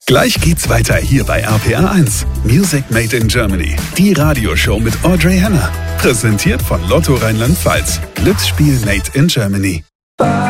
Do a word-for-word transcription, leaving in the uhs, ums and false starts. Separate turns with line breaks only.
Gleich geht's weiter hier bei R P R eins. Music Made in Germany. Die Radioshow mit Audrey Henner. Präsentiert von Lotto Rheinland-Pfalz. Glücksspiel Made in Germany.